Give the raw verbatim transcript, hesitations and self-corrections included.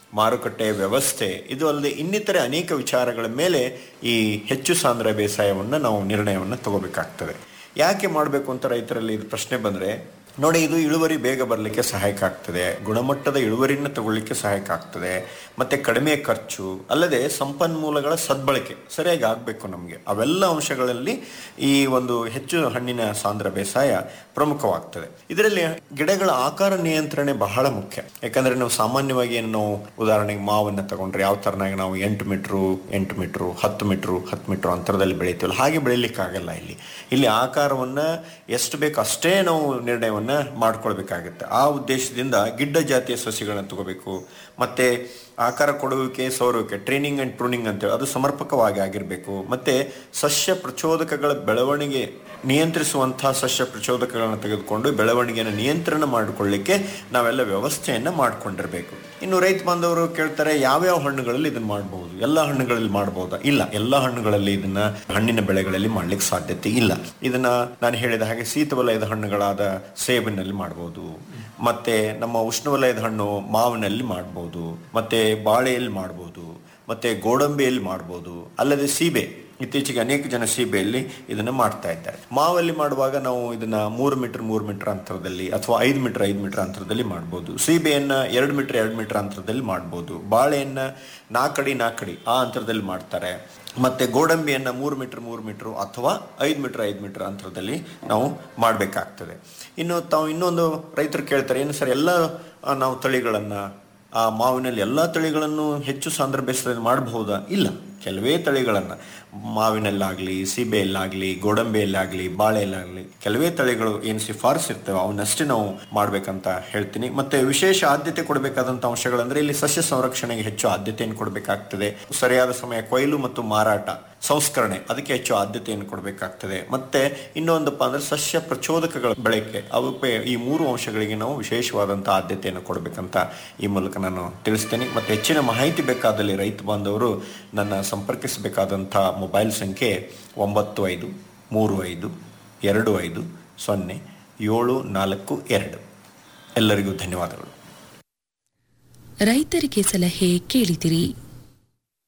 ಮಾರುಕಟ್ಟೆಯ ವ್ಯವಸ್ಥೆ, ಇದು ಅಲ್ಲದೆ ಇನ್ನಿತರೆ ಅನೇಕ ವಿಚಾರಗಳ ಮೇಲೆ ಈ ಹೆಚ್ಚು ಸಾಂದ್ರ ಬೇಸಾಯವನ್ನು ನಾವು ನಿರ್ಣಯವನ್ನು ತಗೋಬೇಕಾಗ್ತದೆ. ಯಾಕೆ ಮಾಡಬೇಕು ಅಂತ ರೈತರಲ್ಲಿ ಇದು ಪ್ರಶ್ನೆ ಬಂದರೆ, ನೋಡಿ, ಇದು ಇಳುವರಿ ಬೇಗ ಬರಲಿಕ್ಕೆ ಸಹಾಯಕ ಆಗ್ತದೆ, ಗುಣಮಟ್ಟದ ಇಳುವರಿಯನ್ನು ತಗೊಳ್ಳಿಕ್ಕೆ ಸಹಾಯಕ ಆಗ್ತದೆ, ಮತ್ತು ಕಡಿಮೆ ಖರ್ಚು, ಅಲ್ಲದೆ ಸಂಪನ್ಮೂಲಗಳ ಸದ್ಬಳಕೆ ಸರಿಯಾಗಿ ಆಗಬೇಕು ನಮಗೆ. ಅವೆಲ್ಲ ಅಂಶಗಳಲ್ಲಿ ಈ ಒಂದು ಹೆಚ್ಚು ಹಣ್ಣಿನ ಸಾಂದ್ರ ಬೇಸಾಯ ಪ್ರಮುಖವಾಗ್ತದೆ. ಇದರಲ್ಲಿ ಗಿಡಗಳ ಆಕಾರ ನಿಯಂತ್ರಣೆ ಬಹಳ ಮುಖ್ಯ. ಯಾಕಂದರೆ ನಾವು ಸಾಮಾನ್ಯವಾಗಿ ಏನು ನಾವು ಉದಾಹರಣೆಗೆ ಮಾವನ್ನು ತಗೊಂಡ್ರೆ ಯಾವ ಥರನಾಗಿ ನಾವು ಎಂಟು ಮೀಟ್ರು ಎಂಟು ಮೀಟ್ರು ಹತ್ತು ಮೀಟ್ರು ಹತ್ತು ಮೀಟ್ರು ಅಂತರದಲ್ಲಿ ಬೆಳಿತೀವಲ್ಲ, ಹಾಗೆ ಬೆಳಿಲಿಕ್ಕಾಗಲ್ಲ. ಇಲ್ಲಿ ಇಲ್ಲಿ ಆಕಾರವನ್ನು ಎಷ್ಟು ಬೇಕು ಅಷ್ಟೇ ನಾವು ನಿರ್ಣಯವನ್ನು ಮಾಡ್ಕೊಳ್ಬೇಕಾಗುತ್ತೆ. ಆ ಉದ್ದೇಶದಿಂದ ಗಿಡ್ಡ ಜಾತಿಯ ಸಸಿಗಳನ್ನ ತಗೋಬೇಕು. ಮತ್ತೆ ಆಕಾರ ಕೊಡುವಿಕೆ, ಸೌರುವಿಕೆ, ಟ್ರೈನಿಂಗ್ ಅಂಡ್ ಪ್ರೂನಿಂಗ್ ಅಂತೇಳಿ ಅದು ಸಮರ್ಪಕವಾಗಿ ಆಗಿರಬೇಕು. ಮತ್ತೆ ಸಸ್ಯ ಪ್ರಚೋದಕಗಳ ಬೆಳವಣಿಗೆ ನಿಯಂತ್ರಿಸುವಂತಹ ಸಸ್ಯ ಪ್ರಚೋದಕಗಳನ್ನ ತೆಗೆದುಕೊಂಡು ಬೆಳವಣಿಗೆಯನ್ನು ನಿಯಂತ್ರಣ ಮಾಡಿಕೊಳ್ಳಿಕ್ಕೆ ನಾವೆಲ್ಲ ವ್ಯವಸ್ಥೆಯನ್ನು ಮಾಡ್ಕೊಂಡಿರ್ಬೇಕು. ಇನ್ನು ರೈತ ಬಾಂಧವರು ಕೇಳ್ತಾರೆ, ಯಾವ್ಯಾವ ಹಣ್ಣುಗಳಲ್ಲಿ ಇದನ್ನ ಮಾಡಬಹುದು, ಎಲ್ಲ ಹಣ್ಣುಗಳಲ್ಲಿ ಮಾಡಬಹುದಾ? ಇಲ್ಲ, ಎಲ್ಲ ಹಣ್ಣುಗಳಲ್ಲಿ ಇದನ್ನ ಹಣ್ಣಿನ ಬೆಳೆಗಳಲ್ಲಿ ಮಾಡ್ಲಿಕ್ಕೆ ಸಾಧ್ಯತೆ ಇಲ್ಲ. ಇದನ್ನ ನಾನು ಹೇಳಿದ ಹಾಗೆ ಶೀತವಲಯದ ಹಣ್ಣುಗಳಾದ ಸೇಬಿನಲ್ಲಿ ಮಾಡಬಹುದು, ಮತ್ತೆ ನಮ್ಮ ಉಷ್ಣವಲಯದ ಹಣ್ಣು ಮಾವಿನಲ್ಲಿ ಮಾಡಬಹುದು, ಮತ್ತೆ ಬಾಳೆಯಲ್ಲಿ ಮಾಡಬಹುದು, ಮತ್ತೆ ಗೋಡಂಬಿಯಲ್ಲಿ ಮಾಡಬಹುದು. ಅಲ್ಲದೆ ಸೀಬೆ, ಇತ್ತೀಚೆಗೆ ಅನೇಕ ಜನ ಸೀಬೆಯಲ್ಲಿ ಇದನ್ನ ಮಾಡ್ತಾ ಇದ್ದಾರೆ. ಮಾವಲ್ಲಿ ಮಾಡುವಾಗ ನಾವು ಇದನ್ನ ಮೂರು ಮೀಟರ್ ಮೂರು ಮೀಟರ್ ಅಂತರದಲ್ಲಿ ಅಥವಾ ಐದು ಮೀಟರ್ ಐದು ಮೀಟರ್ ಅಂತರದಲ್ಲಿ ಮಾಡಬಹುದು. ಸೀಬೆಯನ್ನ ಎರಡು ಮೀಟರ್ ಎರಡು ಮೀಟರ್ ಅಂತರದಲ್ಲಿ ಮಾಡಬಹುದು. ಬಾಳೆಯನ್ನ ನಾಲ್ಕಡಿ ನಾಲ್ಕಡಿ ಆ ಅಂತರದಲ್ಲಿ ಮಾಡ್ತಾರೆ. ಮತ್ತೆ ಗೋಡಂಬಿಯನ್ನ ಮೂರು ಮೀಟರ್ ಮೂರು ಮೀಟರ್ ಅಥವಾ ಐದು ಮೀಟರ್ ಐದು ಮೀಟರ್ ಅಂತರದಲ್ಲಿ ನಾವು ಮಾಡಬೇಕಾಗ್ತದೆ. ಇನ್ನು ತಾವು ಇನ್ನೊಂದು ರೈತರು ಕೇಳ್ತಾರೆ, ಏನು ಸರ್ ಎಲ್ಲ ನಾವು ತಳಿಗಳನ್ನ ಆ ಮಾವಿನಲ್ಲಿ ಎಲ್ಲ ತಳಿಗಳನ್ನು ಹೆಚ್ಚು ಸಾಂದ್ರ ಬೇಸಾಯದಲ್ಲಿ ಮಾಡಬಹುದಾ? ಇಲ್ಲ, ಕೆಲವೇ ತಳಿಗಳನ್ನು ಮಾವಿನಲ್ಲಾಗಲಿ, ಸೀಬೆಯಲ್ಲಾಗಲಿ, ಗೋಡಂಬಿಯಲ್ಲಾಗಲಿ, ಬಾಳೆಯಲ್ಲಾಗಲಿ ಕೆಲವೇ ತಳಿಗಳು ಏನು ಶಿಫಾರಸು ಇರ್ತವೆ ಅವನ್ನಷ್ಟೇ ನಾವು ಮಾಡ್ಬೇಕಂತ ಹೇಳ್ತೀನಿ. ಮತ್ತೆ ವಿಶೇಷ ಆದ್ಯತೆ ಕೊಡಬೇಕಾದಂಥ ಅಂಶಗಳಂದ್ರೆ ಇಲ್ಲಿ ಸಸ್ಯ ಸಂರಕ್ಷಣೆಗೆ ಹೆಚ್ಚು ಆದ್ಯತೆಯನ್ನು ಕೊಡಬೇಕಾಗ್ತದೆ. ಸರಿಯಾದ ಸಮಯ ಕೊಯ್ಲು ಮತ್ತು ಮಾರಾಟ, ಸಂಸ್ಕರಣೆ ಅದಕ್ಕೆ ಹೆಚ್ಚು ಆದ್ಯತೆಯನ್ನು ಕೊಡಬೇಕಾಗ್ತದೆ. ಮತ್ತೆ ಇನ್ನೊಂದಪ್ಪ ಅಂದ್ರೆ ಸಸ್ಯ ಪ್ರಚೋದಕಗಳ ಬಳಕೆ, ಅವಕ್ಕೆ ಈ ಮೂರು ಅಂಶಗಳಿಗೆ ನಾವು ವಿಶೇಷವಾದಂತಹ ಆದ್ಯತೆಯನ್ನು ಕೊಡಬೇಕಂತ ಈ ಮೂಲಕ ನಾನು ತಿಳಿಸ್ತೇನೆ. ಮತ್ತೆ ಹೆಚ್ಚಿನ ಮಾಹಿತಿ ಬೇಕಾದಲ್ಲಿ ರೈತ ಬಾಂಧವರು ನನ್ನ ಸಂಪರ್ಕಿಸಬೇಕಾದಂತಹ ಮೊಬೈಲ್ ಸಂಖ್ಯೆ ಒಂಬತ್ತು ಐದು ಮೂರು ಐದು ಎರಡು ಐದು ಸೊನ್ನೆ ಏಳು ನಾಲ್ಕು ಎರಡು. ಎಲ್ಲರಿಗೂ ಧನ್ಯವಾದಗಳು. ರೈತರಿಗೆ ಸಲಹೆ ಕೇಳಿದಿರಿ.